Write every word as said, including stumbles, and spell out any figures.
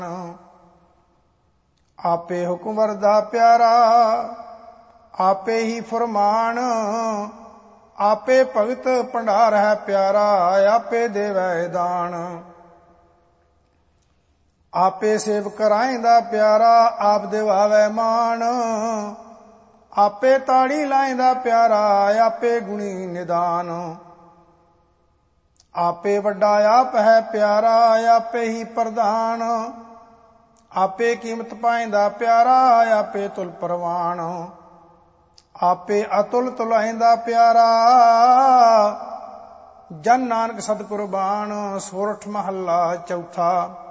ਆਪੇ ਹੁਕਮ ਵਰਦਾ ਪਿਆਰਾ, ਆਪੇ ਹੀ ਫਰਮਾਨ। ਆਪੇ ਭਗਤ ਭੰਡਾਰ ਹੈ ਪਿਆਰਾ, ਆਪੇ ਦੇਵੈ ਦਾਨ। ਆਪੇ ਸੇਵ ਕਰਾਇਂਦਾ ਪਿਆਰਾ, ਆਪ ਦਿਵਾਵੈ ਮਾਨ। ਆਪੇ ਤਾੜੀ ਲਾਇਂਦਾ ਪਿਆਰਾ, ਆਪੇ ਗੁਣੀ ਨਿਦਾਨ। ਆਪੇ ਵੱਡਾ ਆਪ ਹੈ ਪਿਆਰਾ, ਆਪੇ ਹੀ ਪ੍ਰਧਾਨ। ਆਪੇ ਕੀਮਤ ਪਾਇਂਦਾ ਪਿਆਰਾ, ਆਪੇ ਤੁਲ ਪ੍ਰਵਾਨ। ਆਪੇ ਅਤੁਲ ਤੁਲਾਇਂਦਾ ਪਿਆਰਾ, ਜਨ ਨਾਨਕ ਸਤਿ ਕੁਰਬਾਨ। ਸੋਰਠ ਮਹੱਲਾ ਚੌਥਾ।